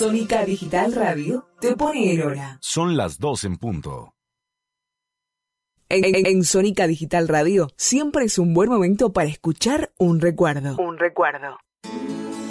Sónica Digital Radio te pone el hora. Son las 2 en punto. En Sónica Digital Radio siempre es un buen momento para escuchar un recuerdo. Un recuerdo.